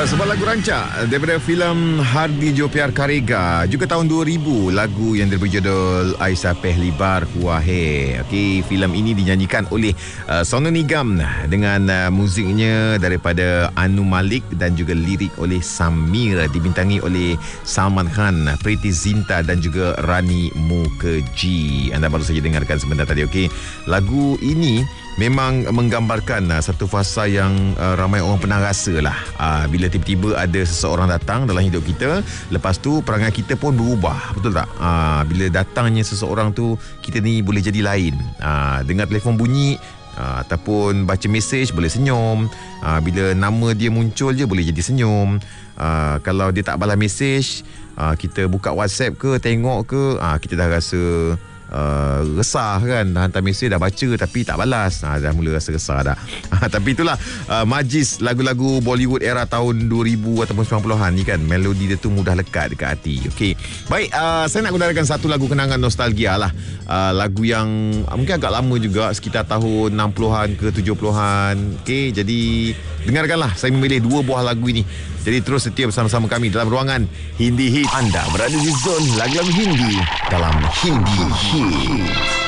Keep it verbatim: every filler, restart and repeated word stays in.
Uh, sebuah lagu rancak daripada filem Hardi Jo Pyar Karega, juga tahun dua ribu, lagu yang berjudul Aisa Pehli Bar Hua Hai. Okey, filem ini dinyanyikan oleh uh, Sonu Nigam dengan uh, muziknya daripada Anu Malik dan juga lirik oleh Samir, dibintangi oleh Salman Khan, Preity Zinta dan juga Rani Mukherjee. Anda baru saja dengarkan sebentar tadi. Okey, lagu ini memang menggambarkan uh, satu fasa yang uh, ramai orang pernah rasa lah. Uh, bila tiba-tiba ada seseorang datang dalam hidup kita, lepas tu perangai kita pun berubah. Betul tak? Uh, bila datangnya seseorang tu, kita ni boleh jadi lain. Uh, dengar telefon bunyi, Uh, ataupun baca mesej boleh senyum. uh, Bila nama dia muncul je boleh jadi senyum. uh, Kalau dia tak balas mesej, uh, kita buka WhatsApp ke, tengok ke, uh, kita dah rasa Uh, resah kan. Dah hantar mesej, dah baca tapi tak balas, ha, dah mula rasa resah dah. ha, Tapi itulah uh, majlis lagu-lagu Bollywood era tahun dua ribu ataupun sembilan puluhan ni kan, melodi dia tu mudah lekat dekat hati. Okey, baik, uh, saya nak gunakan satu lagu kenangan nostalgia lah. uh, Lagu yang uh, mungkin agak lama juga, sekitar tahun enam puluhan ke tujuh puluhan. Okey, jadi dengarkanlah, saya memilih dua buah lagu ini. Jadi terus setia bersama-sama kami dalam ruangan Hindi Hit. Anda berada di zon lagu-lagu Hindi dalam Hindi Hit.